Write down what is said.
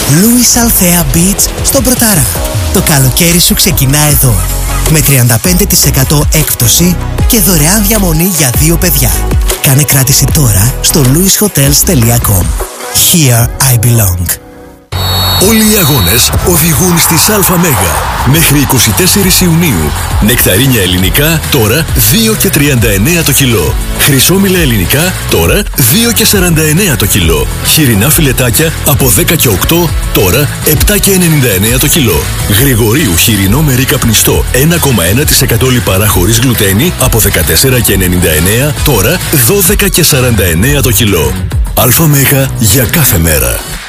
Louis Althea Beach στον Πρωταρά. Το καλοκαίρι σου ξεκινά εδώ. Με 35% έκπτωση και δωρεάν διαμονή για 2 παιδιά. Κάνε κράτηση τώρα στο louishotels.com. Here I belong. Όλοι οι αγώνες οδηγούν στις ΑΜΕΓΑ. Μέχρι 24 Ιουνίου. Νεκταρίνια ελληνικά τώρα 2,39 το κιλό. Χρυσόμηλα ελληνικά τώρα 2,49 το κιλό. Χοιρινά φιλετάκια από 10,8 τώρα 7,99 το κιλό. Γρηγορίου χοιρινό μερί καπνιστό 1,1% λιπαρά χωρίς γλουτένι από 14,99 τώρα 12,49 το κιλό. ΑΜΕΓΑ για κάθε μέρα.